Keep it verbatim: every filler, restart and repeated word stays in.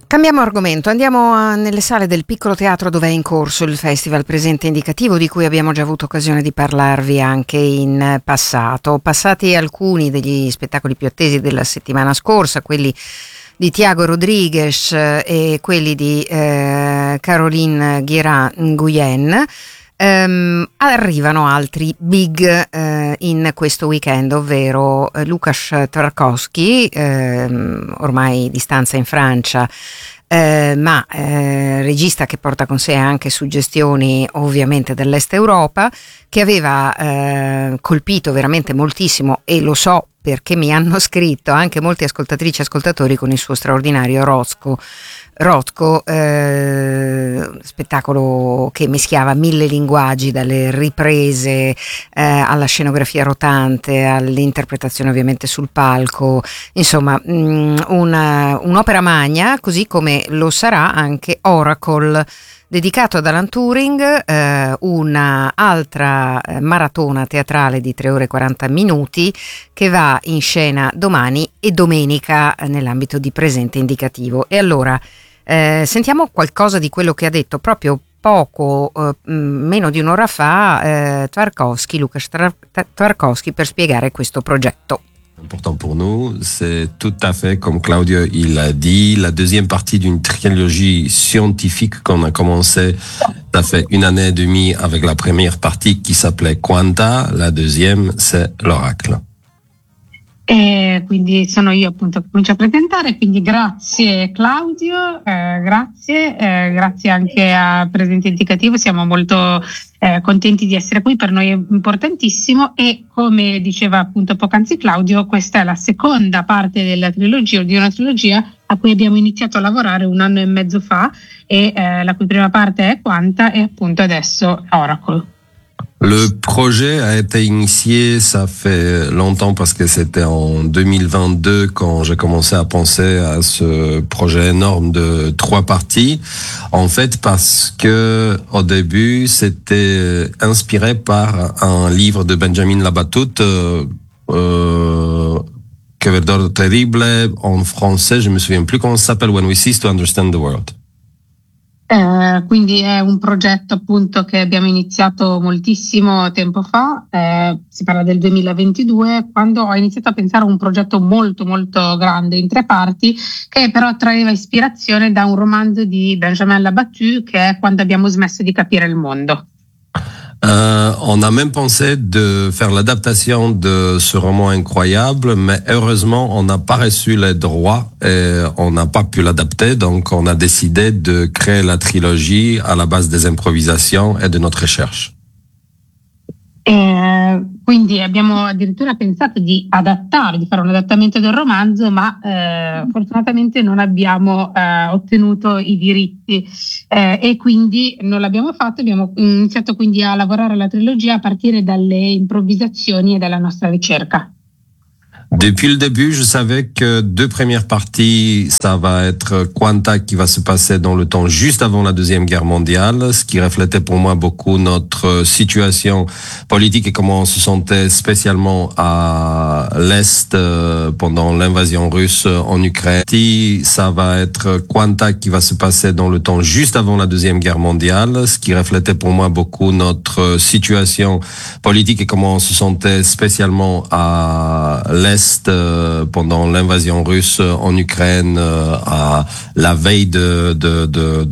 Cambiamo argomento, andiamo a, nelle sale del Piccolo Teatro dove è in corso il Festival Presente Indicativo, di cui abbiamo già avuto occasione di parlarvi anche in passato. Passati alcuni degli spettacoli più attesi della settimana scorsa, quelli di Tiago Rodriguez e quelli di eh, Caroline Guérin-Nguyen, Um, arrivano altri big uh, in questo weekend, ovvero uh, Lukáš Tvarkowski, uh, ormai di stanza in Francia, uh, ma uh, regista che porta con sé anche suggestioni ovviamente dell'Est Europa, che aveva uh, colpito veramente moltissimo, e lo so perché mi hanno scritto anche molte ascoltatrici e ascoltatori, con il suo straordinario Rothko. Rothko, eh, spettacolo che mischiava mille linguaggi, dalle riprese eh, alla scenografia rotante, all'interpretazione ovviamente sul palco, insomma mh, una, un'opera magna, così come lo sarà anche Oracle, dedicato ad Alan Turing, eh, una altra maratona teatrale di tre ore e quaranta minuti che va in scena domani e domenica nell'ambito di Presente Indicativo. E allora eh, sentiamo qualcosa di quello che ha detto proprio poco, eh, meno di un'ora fa, eh, Tvarkowski, Lukáš Tvarkowski, per spiegare questo progetto. Important pour nous, c'est tout à fait comme Claudio il l'a dit, la deuxième partie d'une trilogie scientifique qu'on a commencé, ça fait une année et demie avec la première partie qui s'appelait Quanta, la deuxième c'est l'Oracle. E quindi sono io appunto che comincio a presentare, quindi grazie Claudio, eh, grazie, eh, grazie anche a Presente Indicativo, siamo molto eh, contenti di essere qui, per noi è importantissimo, e come diceva appunto poc'anzi Claudio, questa è la seconda parte della trilogia, o di una trilogia a cui abbiamo iniziato a lavorare un anno e mezzo fa, e eh, la cui prima parte è Quanta e appunto adesso Oracle. Le projet a été initié, ça fait longtemps parce que c'était en deux mille vingt-deux quand j'ai commencé à penser à ce projet énorme de trois parties. En fait, parce que au début, c'était inspiré par un livre de Benjamin Labatut, euh, euh, Que Verdor Terrible, en français, je me souviens plus comment ça s'appelle, When We Cease to Understand the World. Eh, quindi è un progetto appunto che abbiamo iniziato moltissimo tempo fa, eh, si parla del duemilaventidue, quando ho iniziato a pensare a un progetto molto molto grande in tre parti, che però traeva ispirazione da un romanzo di Benjamin Labatut, che è Quando abbiamo smesso di capire il mondo. Euh, on a même pensé de faire l'adaptation de ce roman incroyable, mais heureusement, on n'a pas reçu les droits et on n'a pas pu l'adapter, donc on a décidé de créer la trilogie à la base des improvisations et de notre recherche. Eh, quindi abbiamo addirittura pensato di adattare, di fare un adattamento del romanzo, ma eh, fortunatamente non abbiamo eh, ottenuto i diritti eh, e quindi non l'abbiamo fatto. Abbiamo iniziato quindi a lavorare alla trilogia a partire dalle improvvisazioni e dalla nostra ricerca. Depuis le début, je savais que deux premières parties, ça va être Quanta qui va se passer dans le temps juste avant la Deuxième Guerre mondiale, ce qui reflétait pour moi beaucoup notre situation politique et comment on se sentait spécialement à l'Est euh, pendant l'invasion russe en Ukraine. Ça va être Quanta qui va se passer dans le temps juste avant la Deuxième Guerre mondiale, ce qui reflétait pour moi beaucoup notre situation politique et comment on se sentait spécialement à l'Est pendant l'invasion russe en Ukraine, à la veille de, de, de